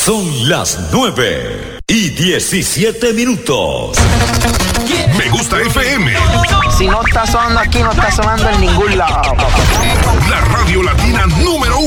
Son las 9:17. Me Gusta FM. Si no está sonando aquí, no está sonando en ningún lado. La radio latina número 1.